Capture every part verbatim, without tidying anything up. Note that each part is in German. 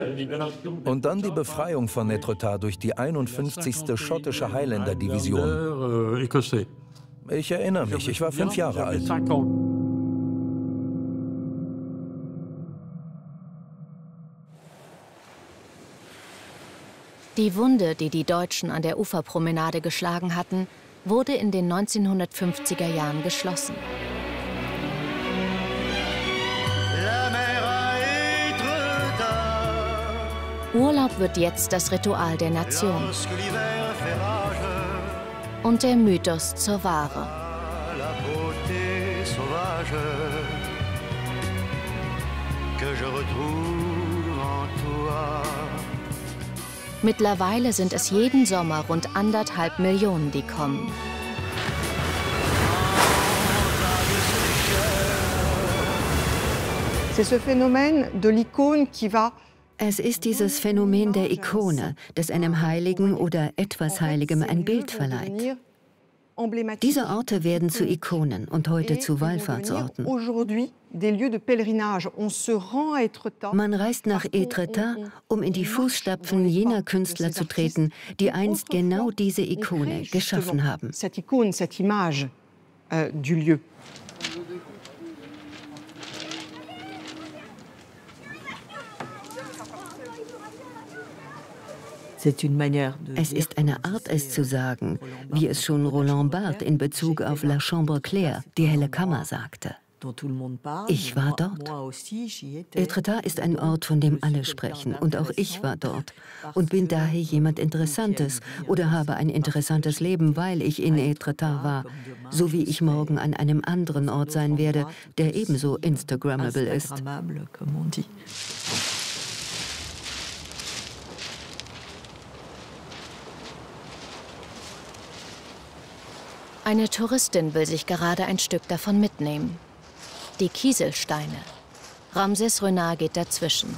Und dann die Befreiung von Étretat durch die einundfünfzigste schottische Highlander-Division. Ich erinnere mich, ich war fünf Jahre alt. Die Wunde, die die Deutschen an der Uferpromenade geschlagen hatten, wurde in den neunzehnhundertfünfziger Jahren geschlossen. Urlaub wird jetzt das Ritual der Nation und der Mythos zur Ware. Mittlerweile sind es jeden Sommer rund anderthalb Millionen, die kommen. Es ist dieses Phänomen der Ikone, das einem Heiligen oder etwas Heiligem ein Bild verleiht. Diese Orte werden zu Ikonen und heute zu Wallfahrtsorten. Man reist nach Étretat, um in die Fußstapfen jener Künstler zu treten, die einst genau diese Ikone geschaffen haben. Es ist eine Art, es zu sagen, wie es schon Roland Barthes in Bezug auf La Chambre Claire, die helle Kammer, sagte. Ich war dort. Étretat ist ein Ort, von dem alle sprechen, und auch ich war dort und bin daher jemand Interessantes oder habe ein interessantes Leben, weil ich in Étretat war, so wie ich morgen an einem anderen Ort sein werde, der ebenso Instagrammable ist. Eine Touristin will sich gerade ein Stück davon mitnehmen. Die Kieselsteine. Ramses Renard geht dazwischen.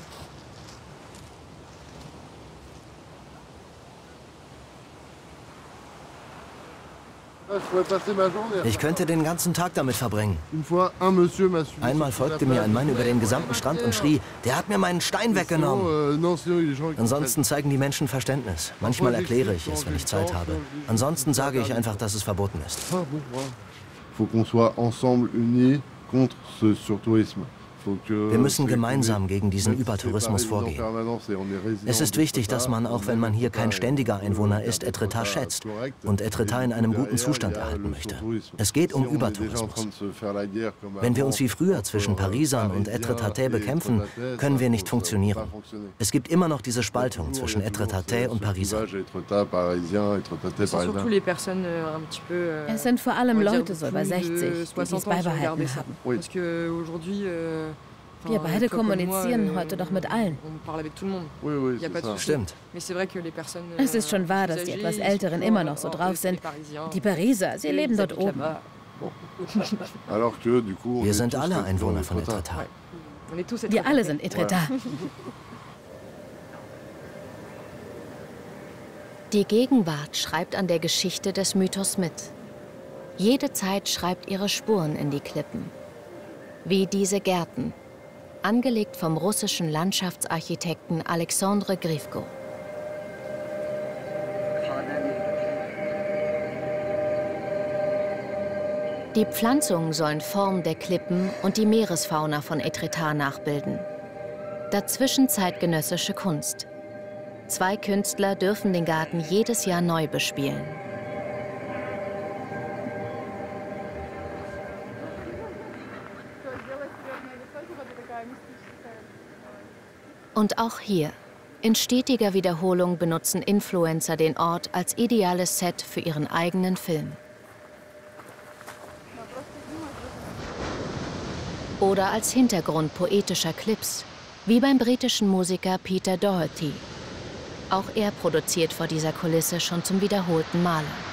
Ich könnte den ganzen Tag damit verbringen. Einmal folgte mir ein Mann über den gesamten Strand und schrie, der hat mir meinen Stein weggenommen. Ansonsten zeigen die Menschen Verständnis. Manchmal erkläre ich es, wenn ich Zeit habe. Ansonsten sage ich einfach, dass es verboten ist. Wir müssen gemeinsam gegen diesen Übertourismus vorgehen. Es ist wichtig, dass man, auch wenn man hier kein ständiger Einwohner ist, Étretat schätzt und Étretat in einem guten Zustand erhalten möchte. Es geht um Übertourismus. Wenn wir uns wie früher zwischen Parisern und Étretat bekämpfen, können wir nicht funktionieren. Es gibt immer noch diese Spaltung zwischen Étretat und Parisern. Es sind vor allem Leute so über sechzig, die es beibehalten haben. Wir beide kommunizieren heute doch mit allen. Stimmt. Es ist schon wahr, dass die etwas Älteren immer noch so drauf sind. Die Pariser, sie leben dort oben. Wir sind alle Einwohner von Étretat. Wir alle sind Étretat. Die Gegenwart schreibt an der Geschichte des Mythos mit. Jede Zeit schreibt ihre Spuren in die Klippen. Wie diese Gärten, angelegt vom russischen Landschaftsarchitekten Alexandre Grivko. Die Pflanzungen sollen Form der Klippen und die Meeresfauna von Étretat nachbilden. Dazwischen zeitgenössische Kunst. Zwei Künstler dürfen den Garten jedes Jahr neu bespielen. Und auch hier, in stetiger Wiederholung, benutzen Influencer den Ort als ideales Set für ihren eigenen Film. Oder als Hintergrund poetischer Clips, wie beim britischen Musiker Peter Doherty. Auch er produziert vor dieser Kulisse schon zum wiederholten Male.